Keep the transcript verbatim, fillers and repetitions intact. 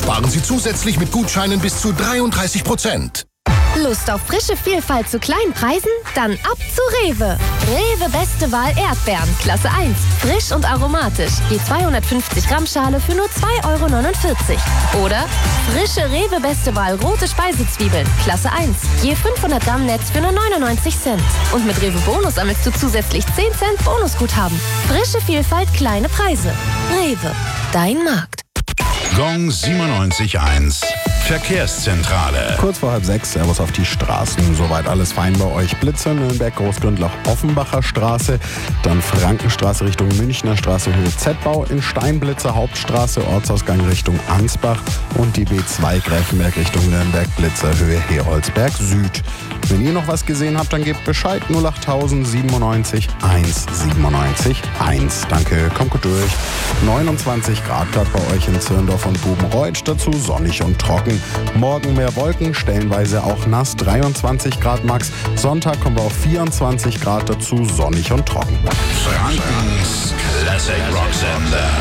sparen Sie zusätzlich mit Gutscheinen bis zu dreiunddreißig Prozent. Lust auf frische Vielfalt zu kleinen Preisen? Dann ab zu Rewe. Rewe Beste Wahl Erdbeeren, Klasse eins. Frisch und aromatisch. Je zweihundertfünfzig Gramm Schale für nur zwei Euro neunundvierzig. Oder frische Rewe Beste Wahl rote Speisezwiebeln, Klasse eins. Je fünfhundert Gramm Netz für nur neunundneunzig Cent. Und mit Rewe Bonus sammelst du zusätzlich zehn Cent Bonusguthaben. Frische Vielfalt, kleine Preise. Rewe, dein Markt. Gong siebenundneunzig Komma eins. Verkehrszentrale. Kurz vor halb sechs, Servus auf die Straßen. Soweit alles fein bei euch. Blitzer, Nürnberg, Großgründlach, Offenbacher Straße. Dann Frankenstraße Richtung Münchner Straße, Höhe Z-Bau. In Steinblitzer Hauptstraße, Ortsausgang Richtung Ansbach. Und die B zwei Greifenberg Richtung Nürnberg, Blitzer, Höhe Heroldsberg Süd. Wenn ihr noch was gesehen habt, dann gebt Bescheid. null acht siebenundneunzig eins siebenundneunzig eins. Danke, kommt gut durch. neunundzwanzig Grad gerade bei euch in Zirndorf und Bubenreuth. Dazu sonnig und trocken. Morgen mehr Wolken, stellenweise auch nass. dreiundzwanzig Grad max. Sonntag kommen wir auf vierundzwanzig Grad, dazu sonnig und trocken. Frankens Classic Rock Sender.